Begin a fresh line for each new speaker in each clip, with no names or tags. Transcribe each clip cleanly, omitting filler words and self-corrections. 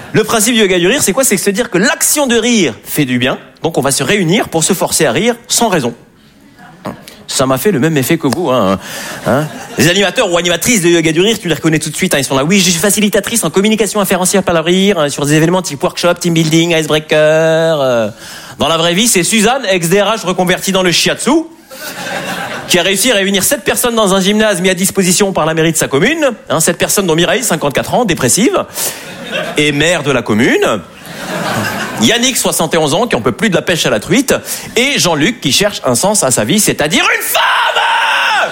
Le principe du yoga du rire, c'est quoi? C'est se dire que l'action de rire fait du bien. Donc on va se réunir pour se forcer à rire sans raison. Ça m'a fait le même effet que vous. Les animateurs ou animatrices de yoga du rire, tu les reconnais tout de suite. Ils sont là. Oui, je suis facilitatrice en communication inférentielle par le rire, sur des événements type workshop, team building, icebreaker. Dans la vraie vie, c'est Suzanne, ex-DRH reconvertie dans le shiatsu, qui a réussi à réunir 7 personnes dans un gymnase mis à disposition par la mairie de sa commune. 7 personnes dont Mireille, 54 ans, dépressive, et maire de la commune. Yannick, 71 ans, qui en peut plus de la pêche à la truite. Et Jean-Luc, qui cherche un sens à sa vie, c'est-à-dire une femme.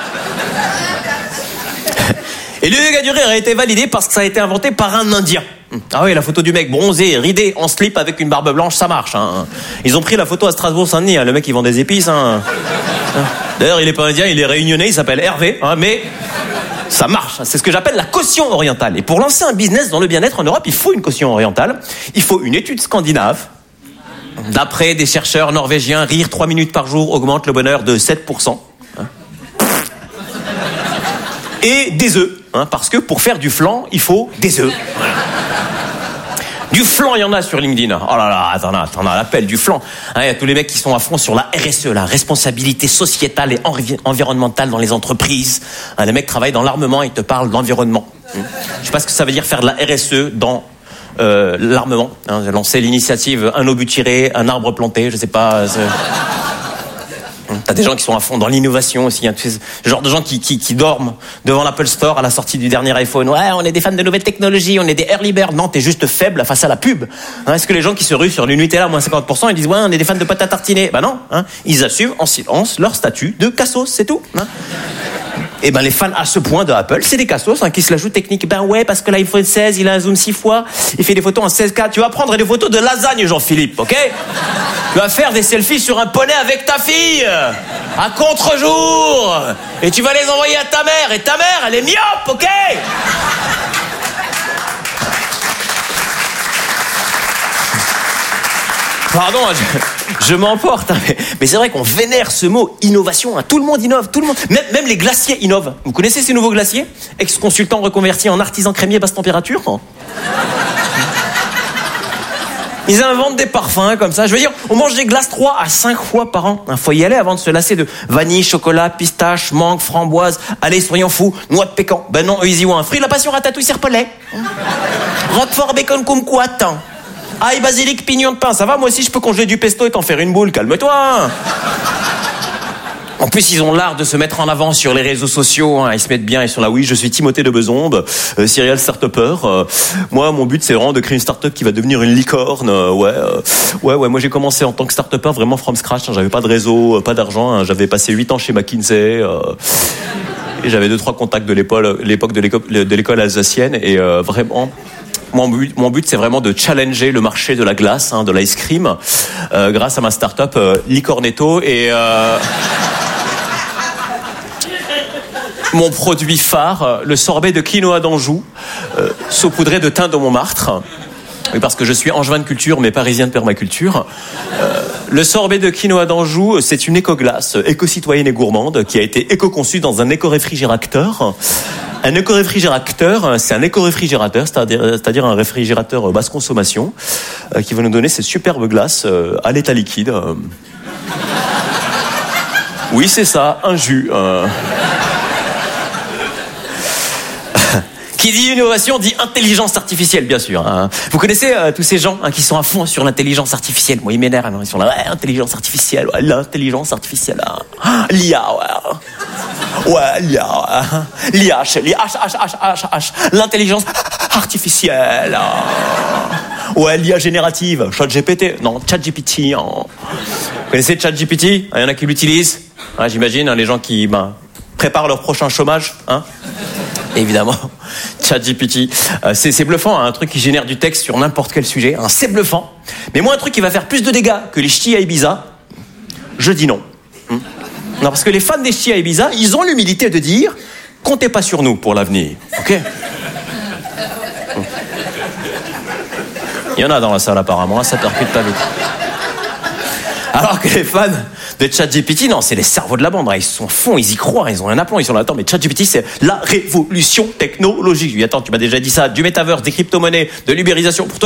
Et le yoga du rire a été validé parce que ça a été inventé par un Indien. Ah oui, la photo du mec bronzé, ridé, en slip avec une barbe blanche, ça marche. Ils ont pris la photo à Strasbourg-Saint-Denis. Le mec, il vend des épices. D'ailleurs, il est pas indien, il est réunionnais, il s'appelle Hervé. Mais ça marche. C'est ce que j'appelle la caution orientale. Et pour lancer un business dans le bien-être en Europe, il faut une caution orientale. Il faut une étude scandinave. D'après des chercheurs norvégiens, rire 3 minutes par jour augmente le bonheur de 7%. Et des œufs. Parce que pour faire du flan, il faut des œufs. Du flan, il y en a sur LinkedIn. Oh là là, t'en as l'appel du flan. Il y a tous les mecs qui sont à fond sur la RSE, la responsabilité sociétale et environnementale dans les entreprises. Les mecs travaillent dans l'armement, ils te parlent d'environnement. Je sais pas ce que ça veut dire faire de la RSE dans l'armement. Lancer l'initiative un obus tiré, un arbre planté, je sais pas. T'as des gens qui sont à fond dans l'innovation aussi. Ce genre de gens qui dorment devant l'Apple Store à la sortie du dernier iPhone. Ouais, on est des fans de nouvelles technologies, on est des early birds. Non, t'es juste faible face à la pub. Est-ce que les gens qui se ruent sur du Nutella moins 50%, ils disent ouais, on est des fans de pâte à tartiner? Bah non. Ils assument en silence leur statut de cassos, c'est tout. Et les fans à ce point de Apple, c'est des cassos qui se la jouent technique. Ben ouais, parce que l'iPhone 16, il a un zoom 6 fois, il fait des photos en 16K. Tu vas prendre des photos de lasagne, Jean-Philippe, ok? Tu vas faire des selfies sur un poney avec ta fille, à contre-jour, et tu vas les envoyer à ta mère, et ta mère, elle est myope, ok? Pardon, je m'emporte, mais c'est vrai qu'on vénère ce mot innovation. Tout le monde innove, tout le monde. Même les glaciers innovent. Vous connaissez ces nouveaux glaciers? Ex-consultant reconverti en artisan crémier basse température. Ils inventent des parfums comme ça. Je veux dire, on mange des glaces 3 à 5 fois par an. Faut y aller avant de se lasser de vanille, chocolat, pistache, mangue, framboise. Allez, soyons fous, noix de pécan. Ben non, easy one. Fruits de la passion, ratatouille, serpolet. Roquefort, bacon, kumquat. Ail, basilic, pignon de pain, ça va? Moi aussi, je peux congeler du pesto et t'en faire une boule, calme-toi. En plus, ils ont l'art de se mettre en avant sur les réseaux sociaux. Ils se mettent bien, ils sont là, oui, je suis Timothée de Besombe, serial start-upper. Moi, mon but, c'est vraiment de créer une start-up qui va devenir une licorne. Ouais, moi, j'ai commencé en tant que start-upper vraiment from scratch. J'avais pas de réseau, pas d'argent. J'avais passé 8 ans chez McKinsey. Et j'avais 2-3 contacts de l'époque de l'école alsacienne. Et vraiment... Mon but, c'est vraiment de challenger le marché de la glace, de l'ice cream, grâce à ma start-up Licornetto et mon produit phare, le sorbet de quinoa d'Anjou, saupoudré de thym de Montmartre. Oui, parce que je suis angevin de culture, mais parisien de permaculture. Le sorbet de quinoa d'Anjou, c'est une éco-glace, éco-citoyenne et gourmande, qui a été éco-conçue dans un éco-réfrigérateur. Un éco-réfrigérateur, c'est un éco-réfrigérateur, c'est-à-dire un réfrigérateur basse consommation, qui va nous donner ces superbes glaces à l'état liquide. Oui, c'est ça, un jus. Qui dit innovation dit intelligence artificielle, bien sûr. Vous connaissez tous ces gens qui sont à fond sur l'intelligence artificielle. Moi, ils m'énervent. Ils sont là, ouais, intelligence artificielle, ouais, l'intelligence artificielle. L'IA, ouais. Ouais, l'IA, l'IA, l'intelligence artificielle. Ouais, l'IA générative, ChatGPT. Non, ChatGPT. Vous connaissez ChatGPT? Il y en a qui l'utilisent. J'imagine, les gens qui préparent leur prochain chômage. Évidemment, ChatGPT, c'est bluffant, un truc qui génère du texte sur n'importe quel sujet, c'est bluffant. Mais moi, un truc qui va faire plus de dégâts que les ch'tis à Ibiza, je dis non. Non, parce que les fans des ch'tis à Ibiza, ils ont l'humilité de dire, comptez pas sur nous pour l'avenir, ok? Il y en a dans la salle apparemment, ça te recule ta vie. Alors que les fans de ChatGPT, non, c'est les cerveaux de la bande. Ils sont fonds, ils y croient, ils ont un aplomb, ils sont là. Attends, mais ChatGPT, c'est la révolution technologique. Attends, tu m'as déjà dit ça, du métaverse, des crypto-monnaies, de l'ubérisation. Pour toi,